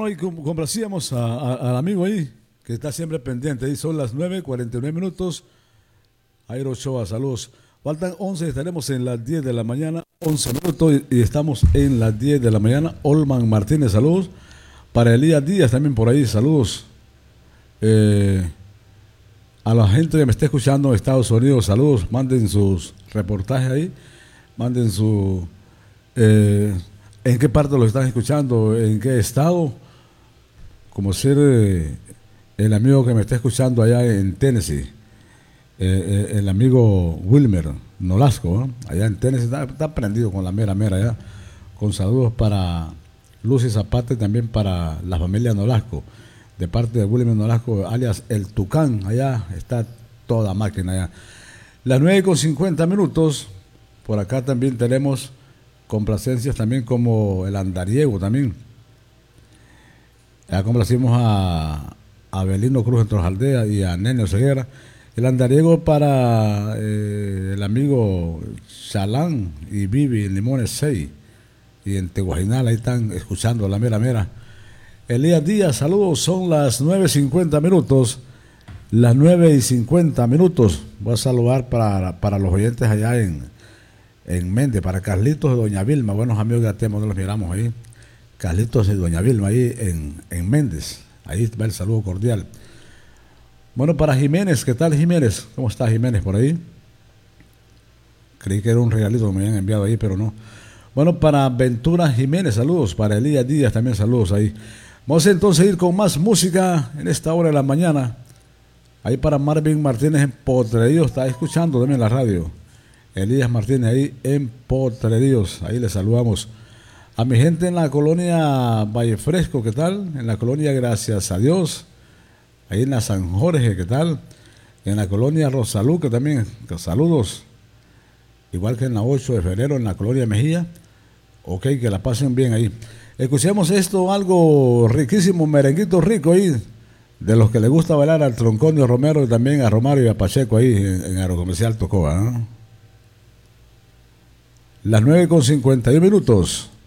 ahí complacíamos al amigo ahí, que está siempre pendiente. Ahí son las 9:49. Jairo Ochoa, saludos. Faltan 11, estaremos en las 10 de la mañana, 11 minutos y estamos en las 10 de la mañana. Olman Martínez, saludos. Para Elías Díaz también por ahí, saludos. A la gente que me está escuchando en Estados Unidos, saludos. Manden sus reportajes ahí, manden su... ¿en qué parte lo están escuchando? ¿En qué estado? Como ser el amigo que me está escuchando allá en Tennessee. El amigo Wilmer Nolasco, ¿no? Allá en Tennessee, está prendido con la mera allá, con saludos para Lucy Zapata y también para la familia Nolasco, de parte de Wilmer Nolasco, alias El Tucán. Allá está toda máquina allá. Las 9:50, por acá también tenemos complacencias también como el andariego también. Ya complacimos a Abelino Cruz en Trojaldea y a Nenio Ceguera. El andariego para el amigo Chalán y Vivi en Limones 6 y en Teguajinal, ahí están escuchando la mera. Elías Díaz, saludos, son las 9:50, las 9:50. Voy a saludar para los oyentes allá en Méndez, para Carlitos de Doña Vilma, buenos amigos que tenemos, los miramos ahí, Carlitos de Doña Vilma ahí en Méndez, ahí va el saludo cordial. Bueno, para Jiménez, ¿qué tal Jiménez? ¿Cómo está Jiménez por ahí? Creí que era un regalito que me habían enviado ahí, pero no. Bueno, para Ventura Jiménez, saludos. Para Elías Díaz también saludos ahí. Vamos entonces a ir con más música en esta hora de la mañana. Ahí para Marvin Martínez en Potreríos, está escuchando también la radio. Elías Martínez ahí en Potreríos, ahí le saludamos. A mi gente en la colonia Valle Fresco, ¿qué tal? En la colonia Gracias a Dios. Ahí en la San Jorge, ¿qué tal? En la colonia Rosalú, que también, saludos. Igual que en la 8 de febrero, en la colonia Mejía. Ok, que la pasen bien ahí. Escuchemos esto, algo riquísimo, merenguito rico ahí, de los que le gusta bailar al Tronconio Romero y también a Romario y a Pacheco ahí en Aerocomercial Tocoa, ¿no? Las 9:51.